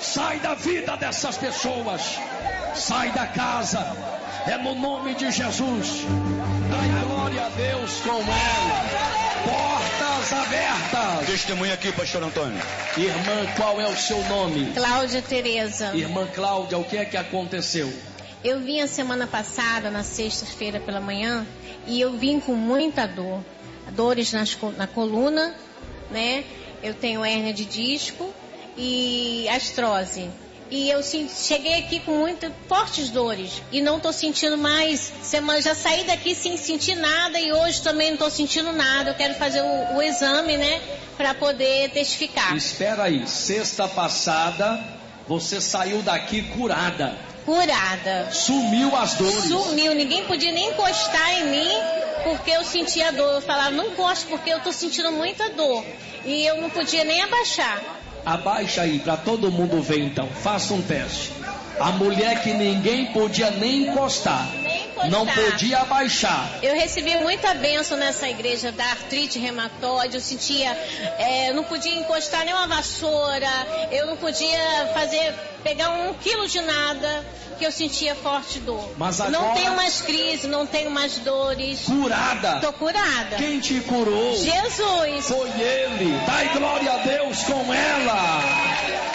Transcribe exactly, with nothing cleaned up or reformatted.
sai da vida dessas pessoas, sai da casa, é no nome de Jesus. Dai glória a Deus com ela. Portas abertas. Testemunha aqui, pastor Antônio. Irmã, qual é o seu nome? Cláudia Tereza. Irmã Cláudia, o que é que aconteceu? Eu vim a semana passada, na sexta-feira pela manhã, e eu vim com muita dor. Dores nas, na coluna, né? Eu tenho hérnia de disco e artrose. E eu cheguei aqui com muitas fortes dores e não estou sentindo mais. Semana, já saí daqui sem sentir nada e hoje também não estou sentindo nada. Eu quero fazer o, o exame, né, para poder testificar. Espera aí, sexta passada você saiu daqui curada. Curada. Sumiu as dores. Sumiu, ninguém podia nem encostar em mim porque eu sentia dor. Eu falava, não encoste porque eu estou sentindo muita dor. E eu não podia nem abaixar. Abaixa aí, para todo mundo ver então. Faça um teste. A mulher que ninguém podia nem encostar, nem encostar. Não podia abaixar. Eu recebi muita bênção nessa igreja da artrite reumatoide. Eu sentia, é, eu não podia encostar nem uma vassoura. Eu não podia fazer, pegar um quilo de nada, que eu sentia forte dor. Mas agora, não tenho mais crise, não tenho mais dores. Curada. Tô curada. Quem te curou? Jesus. Foi Ele. Dai glória a Deus com ela.